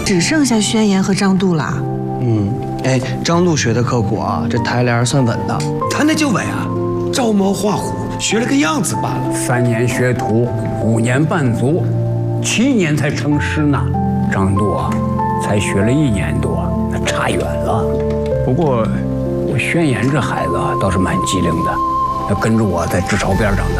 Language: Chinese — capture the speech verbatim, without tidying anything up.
只剩下宣言和张度了。 嗯，哎，张度学的刻苦啊，这台联算稳的。 他那就稳啊，照猫画虎，学了个样子罢了。 三年学徒，五年半足，七年才成师呢。张度啊，才学了一年多，那差远了。不过，我宣言这孩子啊，倒是蛮机灵的，他跟着我在支朝边长大。